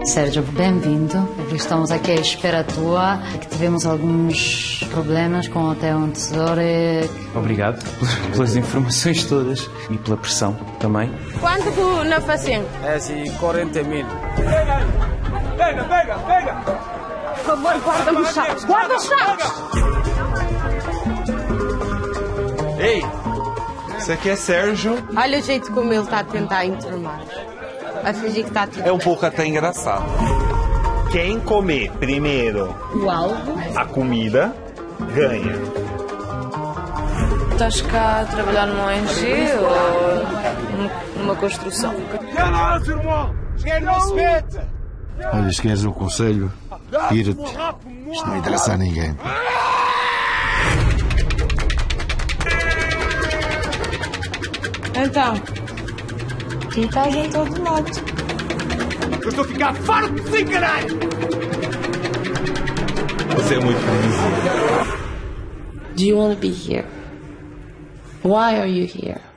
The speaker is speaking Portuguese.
Sérgio, bem-vindo. Estamos aqui à espera tua, que tivemos alguns problemas com o hotel onde tesouro. Obrigado pelas informações todas e pela pressão também. Quanto na facem? É assim, 40 mil. Pega! Por favor, guarda-me os sacos! Guarda os sacos! Ei, isso aqui é Sérgio. Olha o jeito como ele está a tentar enturmar. A fingir que está tudo. É um pouco até engraçado. Quem comer primeiro O alvo. a comida, ganha. Estás cá a trabalhar numa ONG ou numa construção? Olha, se queres um conselho, tira-te. Isto não interessa a ninguém. Então, tu estás em todo lado. Eu estou a ficar farto de si, caralho! Você é muito previsível. Do you want to be here? Why are you here?